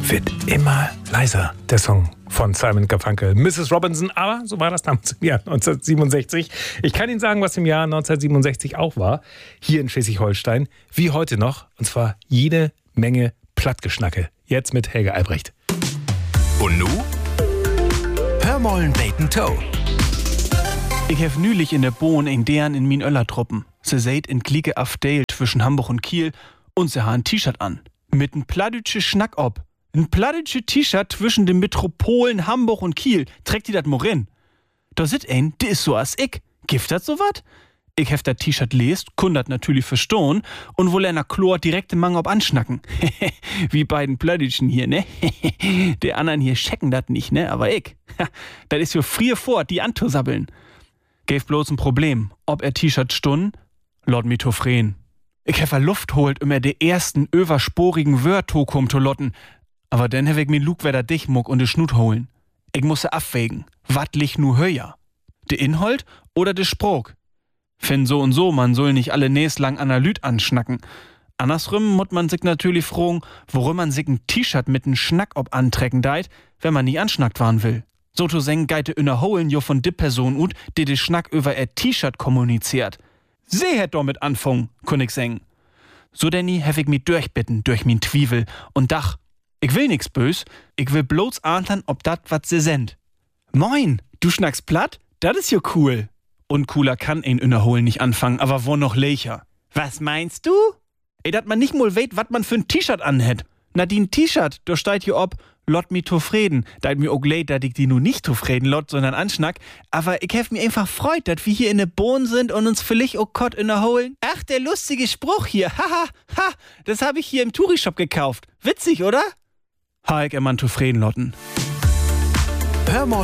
wird immer leiser, der Song von Simon Garfunkel. Mrs. Robinson, aber so war das damals im Jahr 1967. Ich kann Ihnen sagen, was im Jahr 1967 auch war, hier in Schleswig-Holstein, wie heute noch, und zwar jede Menge Plattgeschnacke. Jetzt mit Helge Albrecht. Und nu? Hör mollen Bacon Toe. Ich hef nülich in der Bohn in deren in min Öllertruppen. Se seht in Klieke Afdale zwischen Hamburg und Kiel und se ha ein T-Shirt an. Mit n plattdütsche Schnack ob. N plattdütsche T-Shirt zwischen den Metropolen Hamburg und Kiel. Trägt die dat morin. Da sit ein, die is so as ich. Gift dat so wat? Ich hef dat T-Shirt lest, kun dat natürlich verstohn und wohl einer Chlor direkt im Mang ob anschnacken. Wie beiden Plattdütschen hier, ne? Der anderen hier checken dat nicht, ne? Aber ich. Dat is jo frier fort, die anzusabbeln. Gäf bloß ein Problem. Ob T-Shirt stun, laut Mithofren. Ich hef Luft holt, er de ersten översporigen Wörter zu lotten. Aber dann hef ich mir Lugwerder Dichmuck und de Schnut holen. Ich musse abwägen, wat lich nu höher? De Inhalt oder de Sprog? Fin so und so, man soll nicht alle näs lang Analyt anschnacken. Andersrum muss man sich natürlich fragen, worum man sich ein T-Shirt mit n Schnack ob antrecken deit, wenn man nie anschnackt waren will. So zu seng geite innerholen jo von de Person ut, die de Schnack über T-Shirt kommuniziert. Sie hätt damit anfangen, kun ich seng. So denn hef ich mi durchbitten durch min Twivel und dach, ich will nix bös, ich will bloß ahntern, ob dat wat se send. Moin, du schnackst platt? Dat is jo cool. Und cooler kann ein innerholen nicht anfangen, aber wo noch lecher. Was meinst du? Dat man nicht mal weet, wat man für n T-Shirt anhätt. Na, die n T-Shirt, da steht jo ob, lot mi zufrieden. Da mir auch leid, dat ich die nu nicht zufrieden lot, sondern anschnack. Aber ich hef mir einfach freut, dat wir hier in der Bohn sind und uns vielleicht auch Kott innerholen. Ach, der lustige Spruch hier. Haha, ha, das hab ich hier im Touri-Shop gekauft. Witzig, oder? Ha, ich immer zufrieden lotten. Hör mollen